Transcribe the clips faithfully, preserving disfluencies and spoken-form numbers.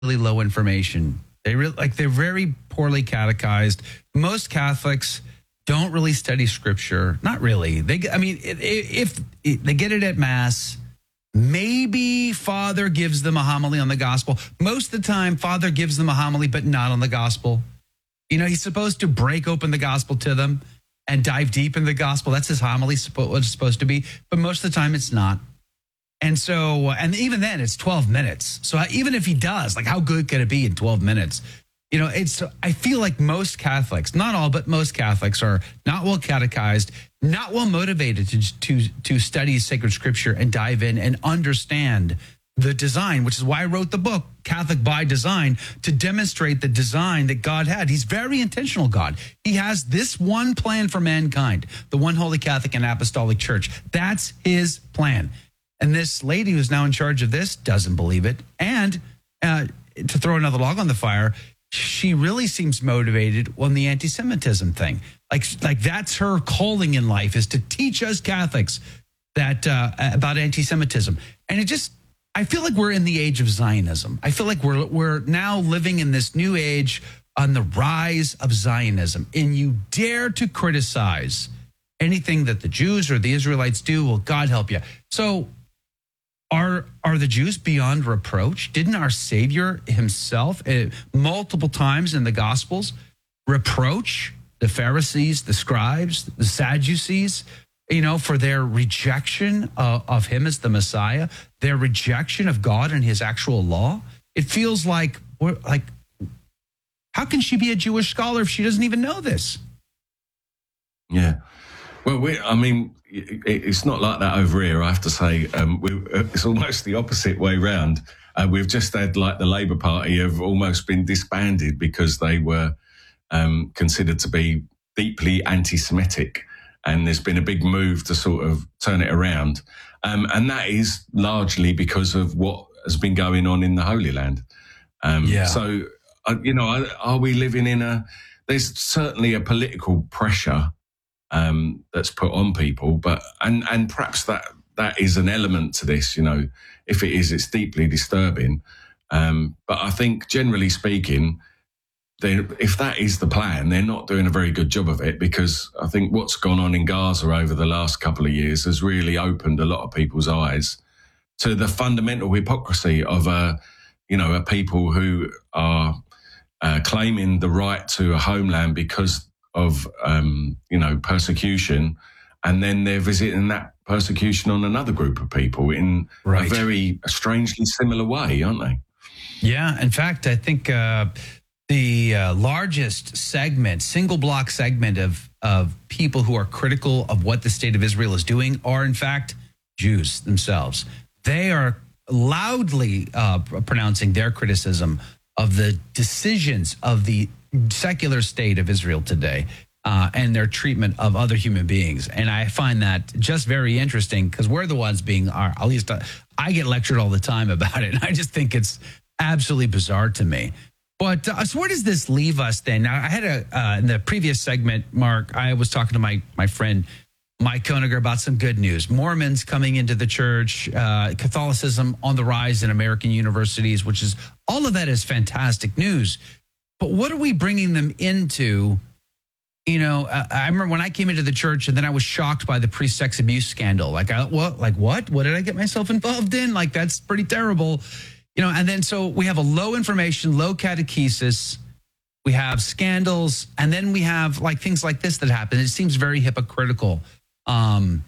really low information. They really like they're very poorly catechized. Most Catholics don't really study scripture. Not really. They, I mean, if, if they get it at Mass, maybe Father gives them a homily on the gospel. Most of the time, Father gives them a homily, but not on the gospel. You know, he's supposed to break open the gospel to them and dive deep in the gospel. That's his homily, what it's supposed to be. But most of the time, it's not. And so, and even then, it's twelve minutes. So even if he does, like, how good can it be in twelve minutes? You know, it's, I feel like most Catholics, not all, but most Catholics are not well catechized, not well motivated to, to, to study sacred scripture and dive in and understand the design, which is why I wrote the book, Catholic by Design, to demonstrate the design that God had. He's very intentional, God. He has this one plan for mankind, the one holy Catholic and Apostolic Church. That's his plan. And this lady who's now in charge of this doesn't believe it. And uh, to throw another log on the fire, she really seems motivated on the anti-Semitism thing. Like, like that's her calling in life, is to teach us Catholics that uh, about anti-Semitism. And it just, I feel like we're in the age of Zionism. I feel like we're we're now living in this new age on the rise of Zionism. And you dare to criticize anything that the Jews or the Israelites do, well, God help you. So Are are the Jews beyond reproach? Didn't our Savior himself uh, multiple times in the Gospels reproach the Pharisees, the scribes, the Sadducees, you know, for their rejection of, of him as the Messiah, their rejection of God and his actual law? It feels like, we're, like, how can she be a Jewish scholar if she doesn't even know this? Yeah. Well, we, I mean, it's not like that over here, I have to say. Um, we, it's almost the opposite way round. Uh, we've just had, like, the Labour Party have almost been disbanded because they were um, considered to be deeply anti-Semitic. And there's been a big move to sort of turn it around. Um, and that is largely because of what has been going on in the Holy Land. Um, yeah. So, uh, you know, are, are we living in a... There's certainly a political pressure Um, that's put on people, but and and perhaps that that is an element to this. You know, if it is, it's deeply disturbing. Um, but I think, generally speaking, they, if that is the plan, they're not doing a very good job of it, because I think what's gone on in Gaza over the last couple of years has really opened a lot of people's eyes to the fundamental hypocrisy of a, you know, a people who are uh, claiming the right to a homeland because of, um, you know, persecution, and then they're visiting that persecution on another group of people in right. a very strangely similar way, aren't they? Yeah. In fact, I think uh, the uh, largest segment, single block segment of, of people who are critical of what the state of Israel is doing are, in fact, Jews themselves. They are loudly uh, pronouncing their criticism of the decisions of the secular state of Israel today, uh, and their treatment of other human beings. And I find that just very interesting, because we're the ones being, are, at least uh, I get lectured all the time about it. And I just think it's absolutely bizarre to me. But uh, so where does this leave us then? Now, I had a, uh, in the previous segment, Mark, I was talking to my, my friend, Mike Koeniger, about some good news. Mormons coming into the church, uh, Catholicism on the rise in American universities, which is, all of that is fantastic news. But what are we bringing them into? You know, uh, I remember when I came into the church, and then I was shocked by the pre-sex abuse scandal. Like, I, what? Like, what? What did I get myself involved in? Like, that's pretty terrible. You know, and then so we have a low information, low catechesis. We have scandals, and then we have like things like this that happen. It seems very hypocritical. Um,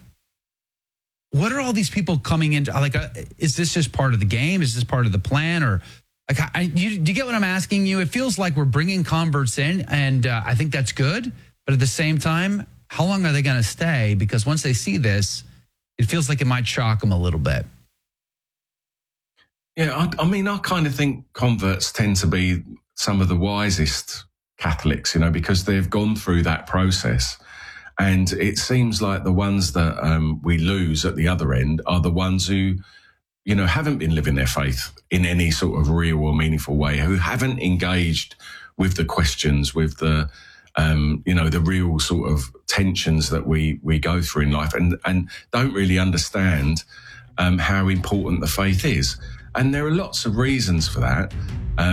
what are all these people coming into? Like, uh, is this just part of the game? Is this part of the plan? Or Like, I, you, do you get what I'm asking you? It feels like we're bringing converts in, and uh, I think that's good. But at the same time, how long are they going to stay? Because once they see this, it feels like it might shock them a little bit. Yeah, I, I mean, I kind of think converts tend to be some of the wisest Catholics, you know, because they've gone through that process. And it seems like the ones that um, we lose at the other end are the ones who, you know, haven't been living their faith in any sort of real or meaningful way, who haven't engaged with the questions, with the, um, you know, the real sort of tensions that we we go through in life, and, and don't really understand um, how important the faith is. And there are lots of reasons for that.